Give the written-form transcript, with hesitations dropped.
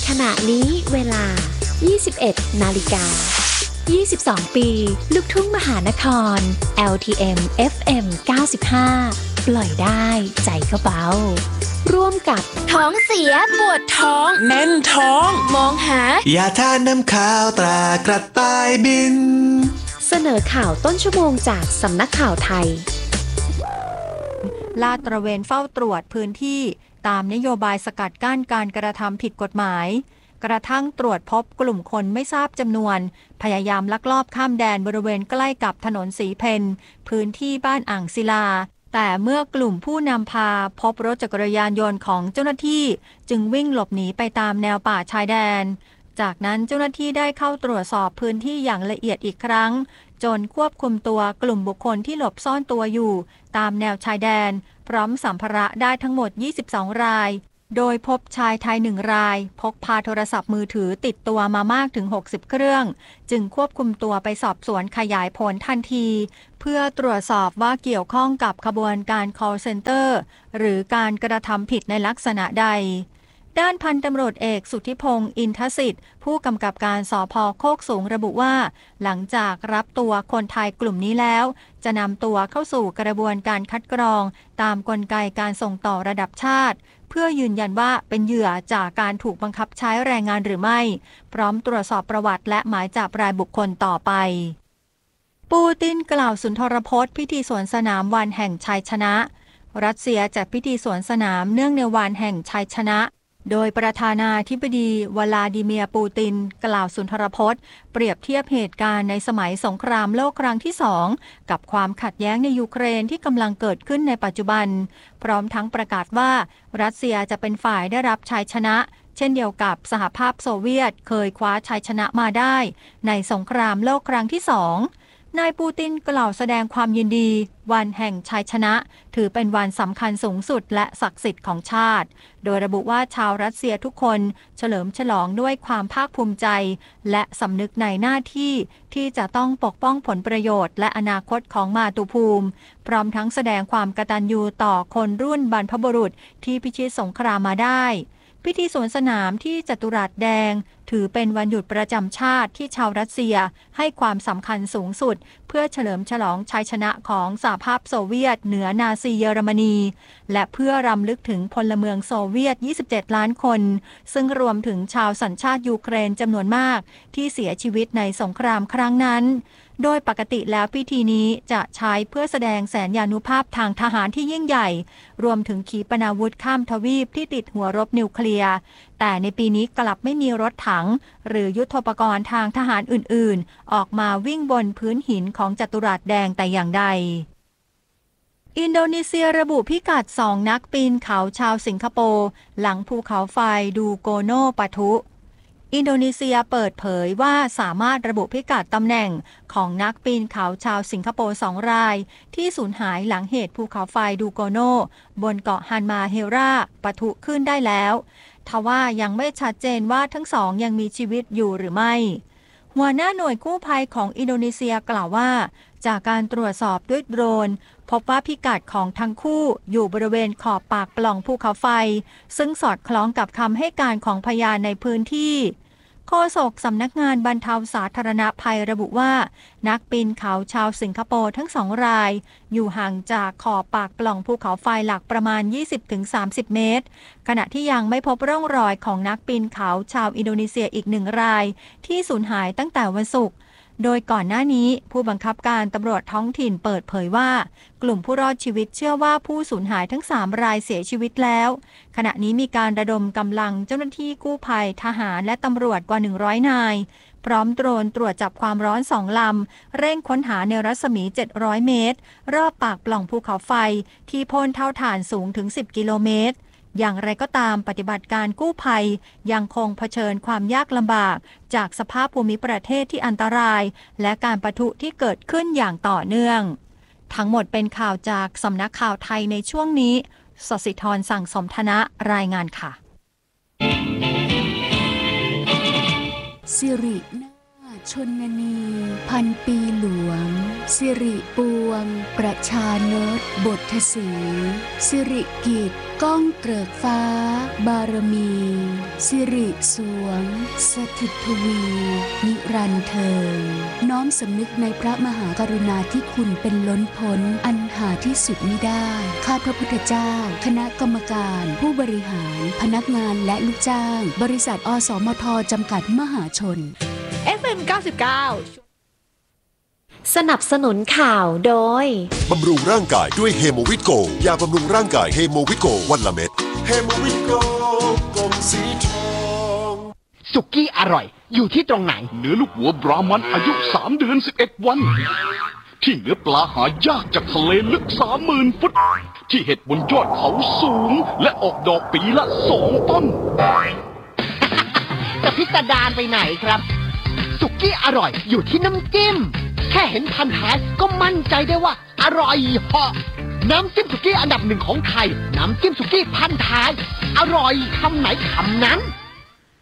ขณะนี้เวลา 21 นาฬิกา 22 ปีลูกทุ่งมหานคร LTM FM 95 ปล่อยได้ใจก็เบาร่วมกับท้องเสียปวดท้องแน่นท้องมองหายาทานน้ำข้าวตรากระต่ายบินเสนอข่าวต้นชั่วโมงจากสำนักข่าวไทยลาดตระเวนเฝ้าตรวจพื้นที่ตามนโยบายสกัดกั้นการกระทำผิดกฎหมายกระทั่งตรวจพบกลุ่มคนไม่ทราบจำนวนพยายามลักลอบข้ามแดนบริเวณใกล้กับถนนสีเพนพื้นที่บ้านอ่างศิลาแต่เมื่อกลุ่มผู้นำพาพบรถจักรยานยนต์ของเจ้าหน้าที่จึงวิ่งหลบหนีไปตามแนวป่าชายแดนจากนั้นเจ้าหน้าที่ได้เข้าตรวจสอบพื้นที่อย่างละเอียดอีกครั้งจนควบคุมตัวกลุ่มบุคคลที่หลบซ่อนตัวอยู่ตามแนวชายแดนพร้อมสัมภาระได้ทั้งหมด22รายโดยพบชายไทย1รายพกพาโทรศัพท์มือถือติดตัวมามากถึง60เครื่องจึงควบคุมตัวไปสอบสวนขยายผลทันทีเพื่อตรวจสอบว่าเกี่ยวข้องกับขบวนการ call center หรือการกระทำผิดในลักษณะใดด้านพันตำรวจเอกสุทธิพงษ์อินทสิทธิ์ผู้กำกับการสภ.โคกสูงระบุว่าหลังจากรับตัวคนไทยกลุ่มนี้แล้วจะนำตัวเข้าสู่กระบวนการคัดกรองตามกลไกการส่งต่อระดับชาติเพื่อยืนยันว่าเป็นเหยื่อจากการถูกบังคับใช้แรงงานหรือไม่พร้อมตรวจสอบประวัติและหมายจับรายบุคคลต่อไปปูตินกล่าวสุนทรพจน์พิธีสวนสนามวันแห่งชัยชนะรัสเซียจัดพิธีสวนสนามเนื่องในวันแห่งชัยชนะโดยประธานาธิบดีวลาดิเมียร์ปูตินกล่าวสุนทรพจน์เปรียบเทียบเหตุการณ์ในสมัยสงครามโลกครั้งที่2กับความขัดแย้งในยูเครนที่กำลังเกิดขึ้นในปัจจุบันพร้อมทั้งประกาศว่ารัสเซียจะเป็นฝ่ายได้รับชัยชนะเช่นเดียวกับสหภาพโซเวียตเคยคว้าชัยชนะมาได้ในสงครามโลกครั้งที่2นายปูตินกล่าวแสดงความยินดีวันแห่งชัยชนะถือเป็นวันสำคัญสูงสุดและศักดิ์สิทธิ์ของชาติโดยระบุว่าชาวรัสเซียทุกคนเฉลิมฉลองด้วยความภาคภูมิใจและสำนึกในหน้าที่ที่จะต้องปกป้องผลประโยชน์และอนาคตของมาตุภูมิพร้อมทั้งแสดงความกตัญญูต่อคนรุ่นบรรพบุรุษที่พิชิตสงครามมาได้พิธีสวนสนามที่จัตุรัสแดงถือเป็นวันหยุดประจำชาติที่ชาวรัสเซียให้ความสำคัญสูงสุดเพื่อเฉลิมฉลองชัยชนะของสหภาพโซเวียตเหนือนาซีเยอรมนีและเพื่อรำลึกถึงพลเมืองโซเวียต27ล้านคนซึ่งรวมถึงชาวสัญชาติยูเครนจำนวนมากที่เสียชีวิตในสงครามครั้งนั้นโดยปกติแล้วพิธีนี้จะใช้เพื่อแสดงแสนยานุภาพทางทหารที่ยิ่งใหญ่รวมถึงขีปนาวุธข้ามทวีปที่ติดหัวรบนิวเคลียร์แต่ในปีนี้กลับไม่มีรถถังหรือยุทโธปกรณ์ทางทหารอื่นๆออกมาวิ่งบนพื้นหินของจัตุรัสแดงแต่อย่างใดอินโดนีเซียระบุพิกัด2นักปีนเขาชาวสิงคโปร์หลังภูเขาไฟดูโกโนปะทุอินโดนีเซียเปิดเผยว่าสามารถระบุพิกัดตำแหน่งของนักปีนเขาชาวสิงคโปร์2รายที่สูญหายหลังเหตุภูเขาไฟดูโกโนบนเกาะฮันมาเฮราปะทุขึ้นได้แล้วทว่ายังไม่ชัดเจนว่าทั้งสองยังมีชีวิตอยู่หรือไม่หัวหน้าหน่วยกู้ภัยของอินโดนีเซียกล่าวว่าจากการตรวจสอบด้วยโดรนพบว่าพิกัดของทั้งคู่อยู่บริเวณขอบปากปล่องภูเขาไฟซึ่งสอดคล้องกับคำให้การของพยานในพื้นที่โฆษกสำนักงานบรรเทาสาธารณภัยระบุว่านักปีนเขาชาวสิงคโปร์ทั้ง2รายอยู่ห่างจากขอบปากปล่องภูเขาไฟหลักประมาณ 20-30 เมตรขณะที่ยังไม่พบร่องรอยของนักปีนเขาชาวอินโดนีเซียอีก1รายที่สูญหายตั้งแต่วันศุกร์โดยก่อนหน้านี้ผู้บังคับการตำรวจท้องถิ่นเปิดเผยว่ากลุ่มผู้รอดชีวิตเชื่อว่าผู้สูญหายทั้ง3รายเสียชีวิตแล้วขณะนี้มีการระดมกำลังเจ้าหน้าที่กู้ภัยทหารและตำรวจกว่า100นายพร้อมโดรนตรวจจับความร้อน2ลำเร่งค้นหาในรัศมี700เมตรรอบปากปล่องภูเขาไฟที่พ่นเท่าฐานสูงถึง10กิโลเมตรอย่างไรก็ตามปฏิบัติการกู้ภัยยังคงเผชิญความยากลำบากจากสภาพภูมิประเทศที่อันตรายและการปะทุที่เกิดขึ้นอย่างต่อเนื่องทั้งหมดเป็นข่าวจากสำนักข่าวไทยในช่วงนี้สศิธรสั่งสมธนะรายงานค่ะสิรินาถชนนีพันปีหลวงสิริปวงประชานตบทสีสิริกิติ์ก้องเกริกฟ้าบารมีสิริสวงสถิตทวีนิรันดร์เทินน้อมสำนึกในพระมหากรุณาธิคุณเป็นล้นพ้นอันหาที่สุดมิได้ข้าพระพุทธเจ้าคณะกรรมการผู้บริหารพนักงานและลูกจ้างบริษัทอสมทจำกัดมหาชน FM 99 สนับสนุนข่าวโดยบำรุงร่างกายด้วยเฮโมวิตโกยาบำรุงร่างกายเฮโมวิตโกวันละเม็ดเฮโมวิตโกกลมสีทองสุกี้อร่อยอยู่ที่ตรงไหนเนื้อลูกหัวบรามันอายุ3 เดือน 11 วันที่เนื้อปลาหายากจากทะเลลึก 30,000 ฟุตที่เห็ดบนยอดเขาสูงและออกดอกปีละ2 ต้นแต่พิสดารไปไหนครับสุกี้อร่อยอยู่ที่น้ำจิ้มแค่เห็นพันท้ายก็มั่นใจได้ว่าอร่อยเหาะน้ำจิ้มสุกี้อันดับ 1ของไทยน้ำจิ้มสุกี้พันท้ายอร่อยคำไหนคำนั้น